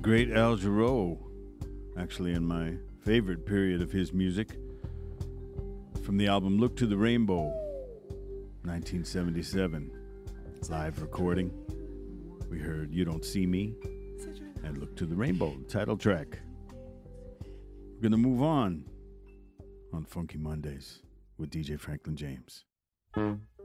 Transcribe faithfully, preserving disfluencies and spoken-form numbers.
great Al Jarreau, actually in my favorite period of his music, from the album Look to the Rainbow, nineteen seventy-seven, live recording. We heard You Don't See Me and Look to the Rainbow, title track. We're going to move on on Funky Mondays with D J Franklin James.